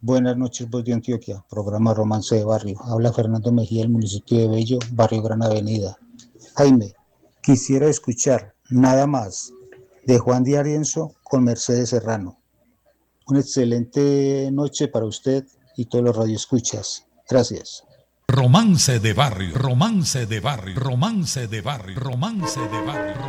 Buenas noches, voz de Antioquia, programa Romance de Barrio. Habla Fernando Mejía, del municipio de Bello, barrio Gran Avenida. Jaime, quisiera escuchar Nada Más, de Juan Di Arienzo con Mercedes Serrano. Una excelente noche para usted y todos los radioescuchas. Gracias. Romance de barrio, romance de barrio, romance de barrio, romance de barrio.